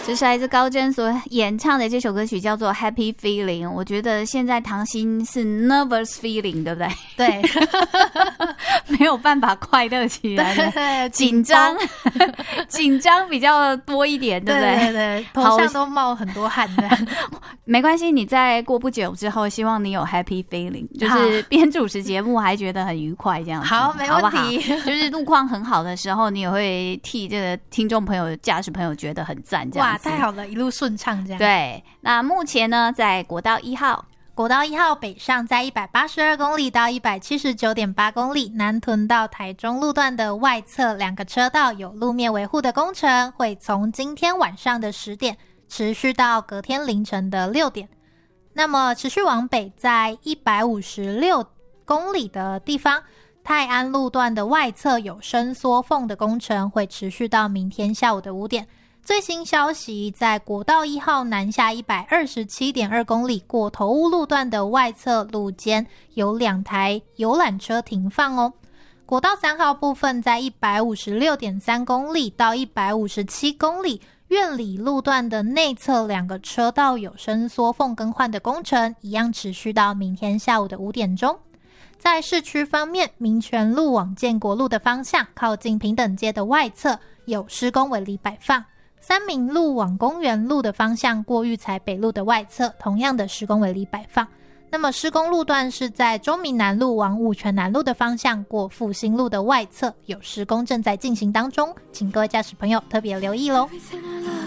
这是来自高真所演唱的这首歌曲叫做 Happy Feeling。 我觉得现在唐心是 Nervous Feeling 对不对？ 对没有办法快乐起来的， 对， 紧张紧张比较多一点，对不对？ 对对对，头上都冒很多汗的。 没关系，你在过不久之后希望你有 Happy Feeling， 就是边主持节目还觉得很愉快这样子。 好，没问题， 好不好？就是路况很好的时候，你也会替这个听众朋友驾驶朋友觉得很赞这样子。 哇，太好了，一路顺畅这样。 对，那目前呢在国道1号， 国道1号北上在182公里到179.8公里，南屯到台中路段的外侧2个车道有路面维护的工程，会从今天晚上的10点持续到隔天凌晨的6点。那么持续往北，在156公里的地方，泰安路段的外侧有伸缩缝的工程，会持续到明天下午的5点。最新消息，在国道1号南下127.2公里过头屋路段的外侧路肩有2台游览车停放哦。国道3号部分，在156.3公里到157公里苑里路段的内侧2个车道有伸缩缝更换的工程，一样持续到明天下午的5点钟。在市区方面，民权路往建国路的方向，靠近平等街的外侧有施工围篱摆放。三民路往公园路的方向，过育才北路的外侧，同样的施工围篱摆放。那么施工路段是在中民南路往五权南路的方向，过复兴路的外侧，有施工正在进行当中，请各位驾驶朋友特别留意咯。